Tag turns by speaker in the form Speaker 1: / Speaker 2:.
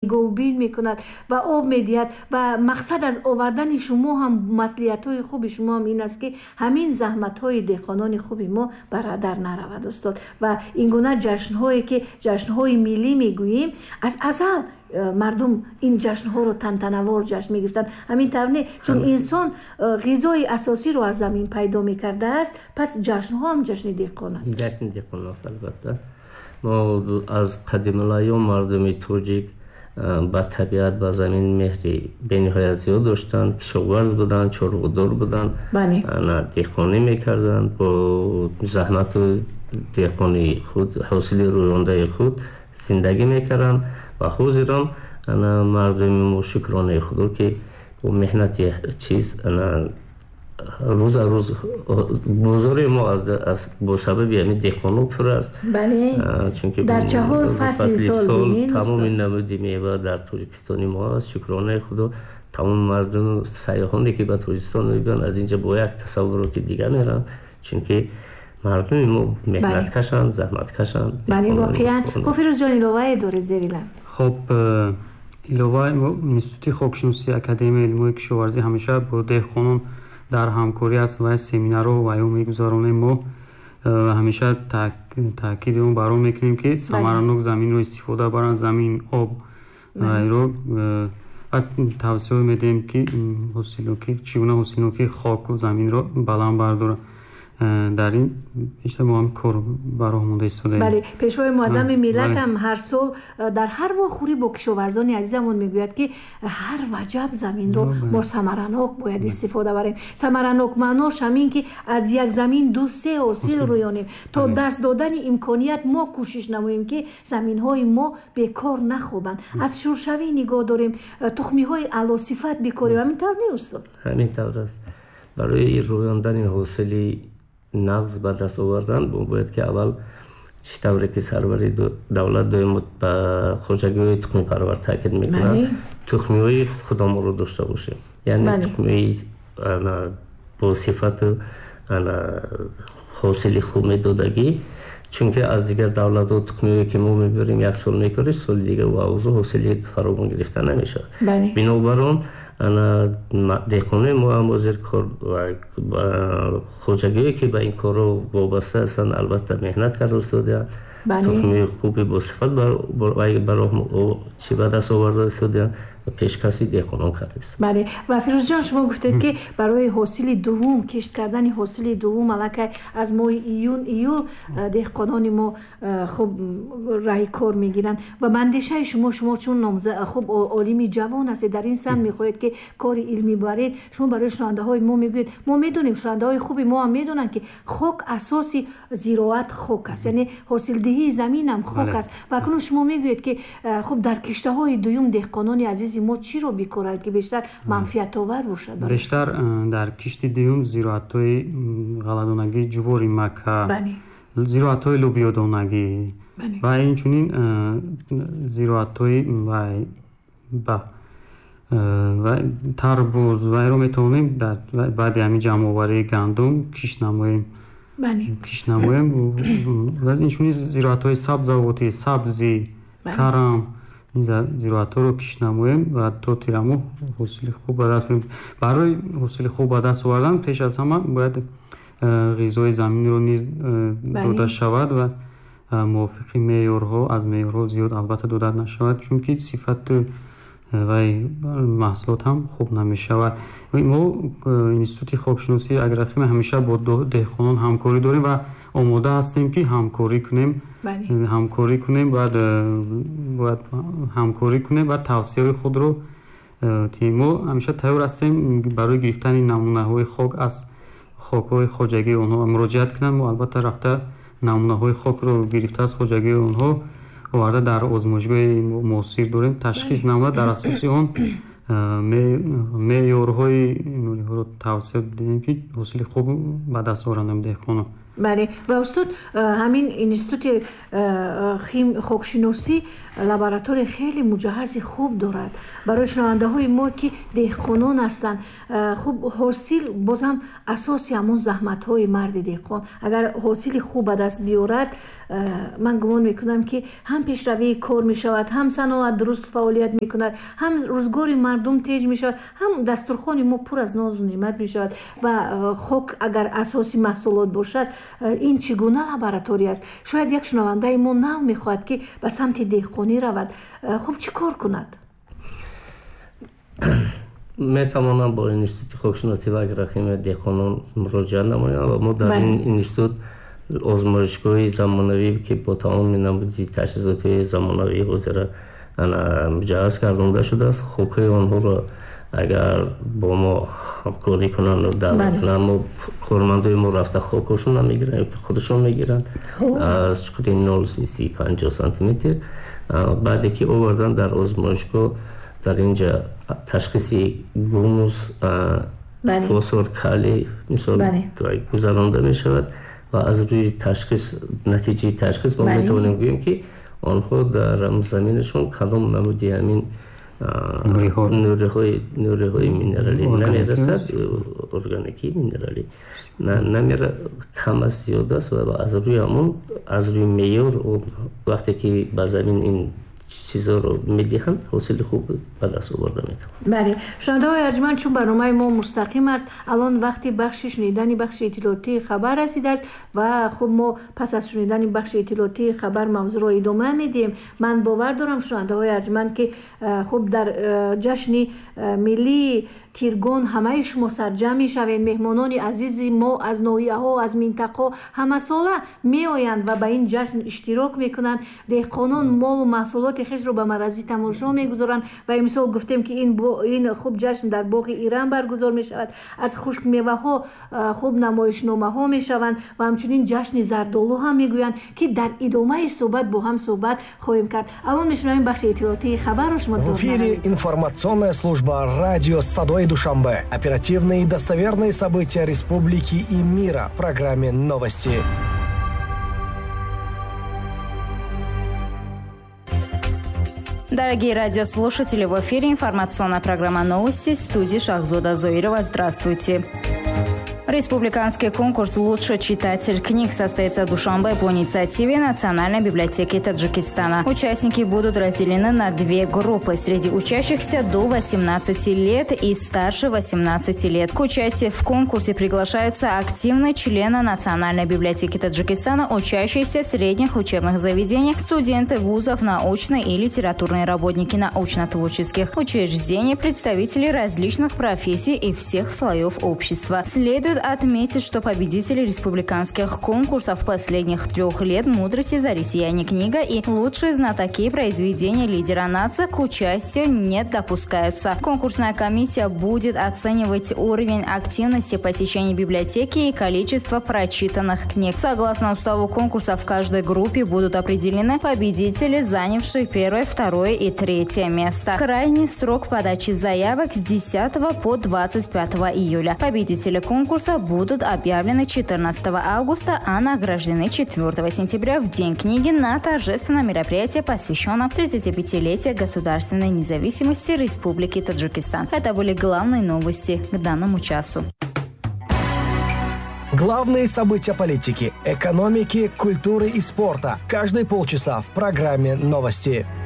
Speaker 1: گوبین میکند و آب میدهد و مقصد از آوردن شما هم مسئولیت‌های خوب شما هم این است که همین زحمت‌های دهقانان خوب ما برادر نرود استاد. و این گونه جشن‌هایی که جشن‌های ملی میگوییم از ازل مردم این جشن‌ها رو تنتنوار جشن می‌گرفتند. همین طور چون انسان غذای اساسی رو از زمین پیدا می‌کرده است، پس جشن‌ها هم جشن دهقان است.
Speaker 2: جشن دهقان است البته. ما از قدیم الایام مردم توجیک با طبیعت با زمین مهری بین‌های زیاد داشتند، کشاورز بودند، چاره‌دار بودند، دهقانی می‌کردند، با زحمت دهقانی خود حاصل رویانده خود زندگی می‌کردند و حاضران مردم ما شکرانه خدا که با مهنت چیز روز روز بازار ما از با سبب یعنی دهقانان پر است.
Speaker 1: بله.
Speaker 2: چون
Speaker 1: در چهار فصل سال
Speaker 2: تمام نمودی میوه در تاجیکستان ما است. شکرانه خدا تمام مردم سیاحانی که به تاجیکستان میبینن از اینجا با یک تصورات دیگه میرن، چون که مردم ما مهنت کشند، زحمت کشند.
Speaker 1: بله واقعا. خب فیروز جان الهوایی داره زیرلم.
Speaker 3: خب الهوایی ما اینستیتوت خاکشناسی اکادمی علمی کشاورزی همیشه با دهقانان در همکاری است و سمینارها و ایام میگذارونیم. ما همیشه تاکید اون برام میکنیم که ثمرانک زمین رو استفاده برن، زمین آب رو و توصیه میدیم که چگونه حاصلناکی خاک و زمین رو بلند بردارن. در این بیشتر ما هم کار برای مونده استفاده.
Speaker 1: بله، پیشوای معظم ملت هم هر سال در هر واخوری با کشاورزان عزیزمون میگوید که هر وجب زمین رو با ثمرانک باید استفاده بریم. ثمرانک معناش همین که از یک زمین 2-3 حاصل رویانیم. تا دست دادن امکانیت ما کوشش نماییم که زمین های ما بیکار نخوابن. از شورشوی نگاه داریم، تخمی های اعلی صفت بکاریم. همین طور نیست؟
Speaker 2: همین طور است. برای رویاندن حاصل نغز به دست آوردن باید که اول چطوری که سرور دولت دائم به خوجگی تخمی پرور تاکید میکنن، تخمی های خودمون رو داشته باشیم. یعنی تخمی با صفت حاصل خوب میدادگی، چون که از دیگر دولت و تخمی که ما میبریم یک سال میکنیم، سال دیگه و اوضاع حاصل فراوان گرفته نمیشه. بنابراین دهقانان ما هم حاضر کار و خوجگی که به این کار رو وابسته هستند البته مهنت کرده استاده، تخمی خوبی با صفت برای چی به دست آورده استاده و پیشکشی دهقانان کرده است.
Speaker 1: بله. و فیروز جان شما گفتید که برای حاصل دوم کشت کردن حاصل دوم الکی از ماه ایول دهقانان ما خوب رای کار میگیرن و اندیشه شما چون نامزد خوب عالمی جوان هستید در این سن میخواهید که کار علمی برید، شما برای شنونده های ما میگوید، ما میدونیم شنونده های خوبی ما هم میدونن که خاک اساسی زراعت خاک است، یعنی حاصل دهی زمین هم خاک است و اکنون شما میگوید که خب در کشته های دوم دهقانان عزیز ما چی رو بیکارند که بیشتر منفعت آور باشد؟
Speaker 3: بیشتر در کشت دوم زراعت‌های غله‌دانگی جواری مکه، زراعت‌های لوبیادانگی و اینچنین زراعت‌های و تربوز و رو میتونیم بعد همین جمع‌آوری گندم کشت نماییم. کشت نماییم و اینچنین زراعت‌های سبزیجاتی، سبزی، کرم، این زراعت‌ها رو کشت نماییم و تا تیرمو حاصل خوب به دست میاریم. برای حاصل خوب به دست آوردن پیش از همه باید غذای زمین رو نیز داده شود و موافق معیارها، از معیارها زیاد البته داده نشود، چون که صفت و محصولات هم خوب نمیشود. ما اینستیتوت خاکشناسی اگرخیم همیشه با دهقانان همکاری داریم و آماده هستیم که همکاری کنیم و توصیه خود رو ما همیشه تیار هستیم برای گرفتن نمونه های خاک از خاک های خوجگی اونها مراجعت کنن. ما البته رفته نمونه های خاک رو گرفته از خوجگی اونها آورده در آزمایشگاه معاصر داریم، تشخیص نموده، در اساس اون معیارهای رو توسعه بدیم که حاصل خوب به دست آورند دهقانان.
Speaker 1: بله و استاد همین اینستیتوت خاکشناسی لابراتوری خیلی مجهز خوب دارد برای شنونده های ما که دهقانان هستند. خوب حاصل باز هم اساسی همون زحمت های مرد دهقان. اگر حاصل خوب به دست بیارد من گمان میکنم که هم پیشروی کار میشود، هم صنعت درست فعالیت میکند، هم روزگار مردم تیز میشود، هم دسترخوان ما پر از ناز و نعمت میشود. و خاک اگر اساسی محصولات باشد این چگونه لابراتوری است؟ شاید یک شنونده ما نو میخواهد که به سمت دهقانی رود. خب چی کار کند؟
Speaker 2: میتوانم با اینستیتوت خاکشناسی و اگروخیمی دهقانان مراجعه نمایم و ما در این اینستیتوت آزمایشگاه زمانوی که با تعاون نمودی تجهیزات زمانوی حاضر مجهز کرده شده است، خاک‌های آنها را اگر با ما همکاری کنن و دعوت کنن، ما کارمندای ما رفته خاکشون هم میگیرن که خودشون میگیرن از چقدر 0.30-50 سانتی متر. بعد که آوردن در آزمایشگاه در اینجا تشخیصی گوموس، فسفر، کالی مثال گذرانده می شود و از روی تشخیص نتیجه تشخیص ما میتونیم بگوییم که آنها در زمینشون کدام نمودی همین نوره های مینرالی نمیرسد، ارگانیکی مینرالی نمیره، کم از زیاد است و از روی همون از روی معیار وقتی که به زمین این چیزا رو میدهند حاصل خوب به دست آورده میتوان.
Speaker 1: بله شنونده های ارجمند، چون برنامه ما مستقیم است الان وقتی بخش شنیدن بخش اطلاعاتی خبر رسیده است و خب ما پس از شنیدن بخش اطلاعاتی خبر موضوع را ادامه میدیم. من باور دارم شنونده های ارجمند که خب در جشن ملی تیرگان همه شما سرجم میشوید. مهمانان عزیز ما از ناحیه ها از منطقه همه ساله می آیند و به این جشن اشتراک میکنند. دهقانان مال و محصولات خیش رو به معرض تماشا میگذارند و امسال گفتیم که این خوب جشن در باغ ایران برگزار می شود. از خشک میوه ها خوب نمایشنامه ها می شوند و همچنین جشن زردالو هم میگویند که در ادامه صحبت با هم صحبت خواهیم کرد. الان میشنویم بخش اطلاعاتی خبر رو شما.
Speaker 4: В эфире информационная служба радио Садой Душанбе. Оперативные и достоверные события республики и мира в программе «Новости».
Speaker 5: Дорогие радиослушатели, в эфире информационная программа «Новости», в студии Шахзода Зоирова. Здравствуйте. Республиканский конкурс «Лучший читатель книг» состоится в Душанбе по инициативе Национальной библиотеки Таджикистана. Участники будут разделены на две группы среди учащихся до 18 лет и старше 18 лет. К участию в конкурсе приглашаются активные члены Национальной библиотеки Таджикистана, учащиеся средних учебных заведений, студенты вузов, научные и литературные работники научно-творческих учреждений, представители различных профессий и всех слоев общества. Следует отметить, что победители республиканских конкурсов последних 3 лет «Мудрости за россияне» книга и лучшие знатоки произведения лидера нации к участию не допускаются. Конкурсная комиссия будет оценивать уровень активности посещения библиотеки и количество прочитанных книг. Согласно уставу конкурса, в каждой группе будут определены победители, занявшие 1, 2 и 3 место. Крайний срок подачи заявок с 10 по 25 июля. Победители конкурса будут объявлены 14 августа, а награждены 4 сентября в День книги на торжественном мероприятии, посвященном 35-летию государственной независимости Республики Таджикистан. Это были главные новости к данному часу.
Speaker 4: Главные события политики, экономики, культуры и спорта. Каждые полчаса в программе «Новости».